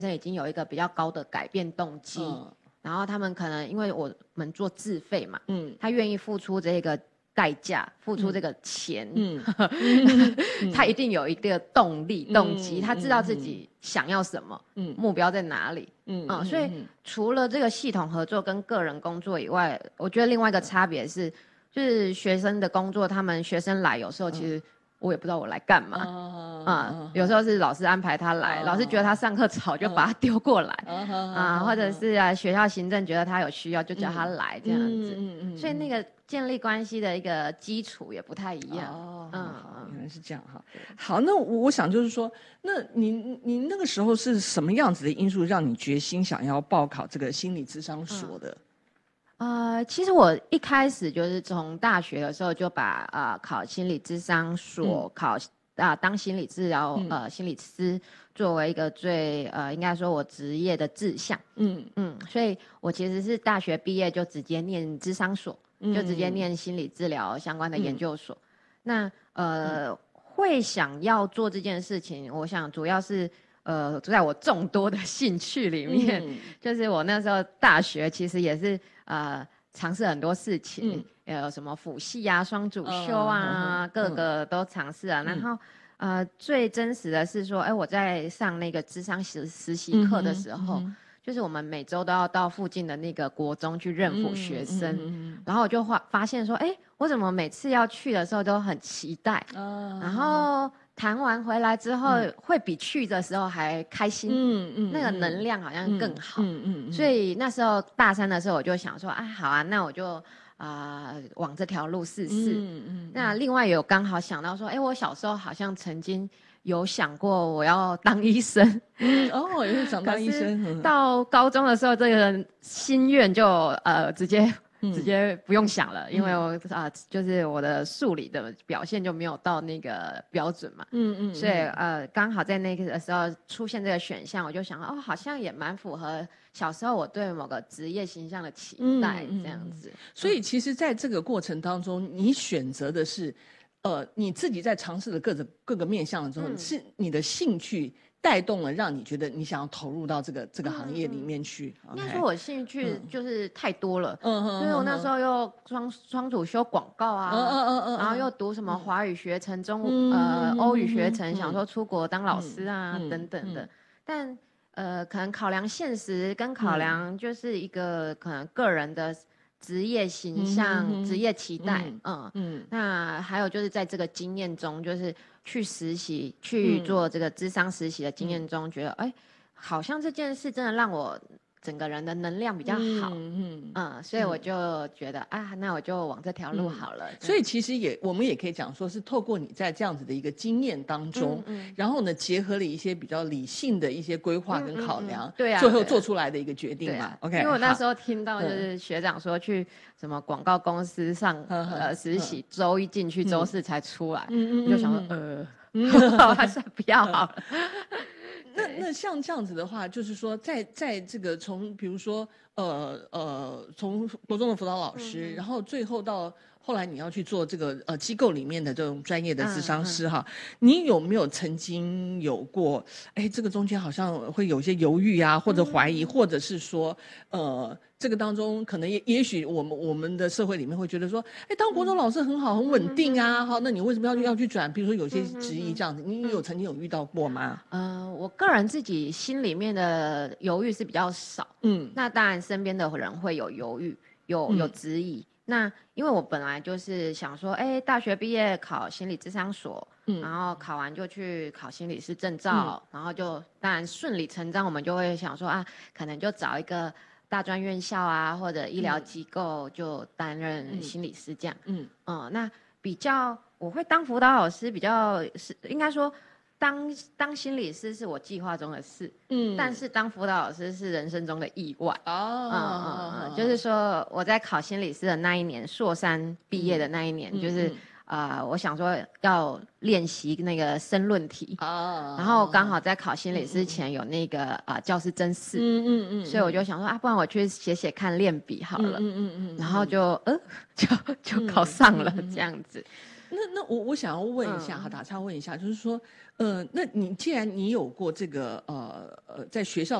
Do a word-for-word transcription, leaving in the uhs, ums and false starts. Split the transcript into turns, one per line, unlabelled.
生已经有一个比较高的改变动机，嗯、然后他们可能因为我们做自费嘛，嗯，他愿意付出这个代价，付出这个钱，嗯，他一定有一个动力、嗯、动机，他知道自己想要什么，嗯，目标在哪里，嗯，嗯所以除了这个系统合作跟个人工作以外，我觉得另外一个差别是，就是学生的工作，他们学生来有时候其实、嗯。我也不知道我来干嘛，啊、uh, 嗯，有时候是老师安排他来， uh, 老师觉得他上课吵就把他丢过来，啊、uh, 嗯，或者是啊学校行政觉得他有需要就叫他来、嗯、这样子，嗯嗯嗯，所以那个建立关系的一个基础也不太一样，哦，
嗯嗯，原来是这样哈。好，那我我想就是说，那你你那个时候是什么样子的因素让你决心想要报考这个心理咨商所的？嗯
呃，其实我一开始就是从大学的时候就把呃考心理咨商所、嗯、考啊、呃、当心理治疗、嗯、呃心理师作为一个最呃应该说我职业的志向，嗯嗯，所以我其实是大学毕业就直接念咨商所，嗯、就直接念心理治疗相关的研究所。嗯、那呃、嗯、会想要做这件事情，我想主要是。呃，在我众多的兴趣里面，嗯、就是我那时候大学其实也是呃尝试很多事情，嗯、有什么辅系啊、双主修啊，嗯、各个都尝试啊。嗯、然后呃，最真实的是说，哎，我在上那个諮商实实习课的时候，嗯嗯、就是我们每周都要到附近的那个国中去认辅学生，嗯嗯嗯、然后我就发发现说，哎，我怎么每次要去的时候都很期待，哦、然后。谈完回来之后，嗯、会比去的时候还开心，嗯嗯，那个能量好像更好，嗯 嗯, 嗯, 嗯，所以那时候大三的时候，我就想说，啊，好啊，那我就啊、呃、往这条路试试，嗯 嗯, 嗯。那另外有刚好想到说，哎，我小时候好像曾经有想过我要当医生，
嗯，哦，有想当医生。
到高中的时候，这个心愿就呃直接。直接不用想了，嗯、因为我啊、呃，就是我的数理的表现就没有到那个标准嘛，嗯 嗯, 嗯，所以呃，刚好在那个时候出现这个选项，我就想哦，好像也蛮符合小时候我对某个职业形象的期待，嗯、这样子。嗯、
所以其实，在这个过程当中，你选择的是，呃，你自己在尝试的各种各个面向的时候，嗯、是你的兴趣。带动了，让你觉得你想要投入到这个这个行业里面去。
应该说，我兴趣就是太多了。嗯嗯，就是我那时候又双双主修广告啊，嗯嗯嗯嗯，然后又读什么华语学程、中呃欧语学程，想说出国当老师啊等等的。但呃，可能考量现实跟考量就是一个可能个人的职业形象、职业期待。嗯嗯，那还有就是在这个经验中，就是。去实习，去做这个諮商实习的经验中，嗯、觉得哎，好像这件事真的让我整个人的能量比较好，嗯嗯，嗯，所以我就觉得、嗯、啊，那我就往这条路好了。嗯、
所以其实也我们也可以讲说，是透过你在这样子的一个经验当中，嗯嗯、然后呢，结合了一些比较理性的一些规划跟考量，嗯嗯嗯、对啊，最后做出来的一个决定嘛。啊、OK，
因为我那时候听到就是学长说去什么广告公司上、嗯、呃实习，周一进去，周四才出来，嗯、我就想说呃。嗯，还是不要好了。
那那像这样子的话，就是说在，在在这个从比如说呃呃，从国中的辅导老师，嗯、然后最后到后来你要去做这个呃机构里面的这种专业的諮商师哈，嗯嗯、你有没有曾经有过？哎，这个中间好像会有一些犹豫啊，或者怀疑，嗯、或者是说呃。这个当中，可能也也许我们我们的社会里面会觉得说，哎，当国中老师很好，很稳定啊，哈、嗯，那你为什么要要去转？比如说有些质疑这样子，你有曾经有遇到过吗？
呃，我个人自己心里面的犹豫是比较少，嗯，那当然身边的人会有犹豫，有有质疑。嗯、那因为我本来就是想说，哎，大学毕业考心理諮商所，嗯，然后考完就去考心理师证照，嗯、然后就当然顺理成章，我们就会想说啊，可能就找一个。大专院校啊，或者医疗机构就担任心理师这样。嗯嗯，那比较我会当辅导老师，比较是应该说当当心理师是我计划中的事。嗯，但是当辅导老师是人生中的意外。哦，嗯嗯嗯，就是说我在考心理师的那一年，硕三毕业的那一年，嗯、就是。嗯啊、呃，我想说要练习那个申论题，哦，然后刚好在考心理师前有那个啊、呃、教师甄试，嗯嗯嗯，所以我就想说啊，不然我去写写看练笔好了，嗯嗯嗯，然后就呃就就考上了、嗯、这样子。
那那我我想要问一下哈，打岔问一下，就是说，呃，那你既然你有过这个呃呃在学校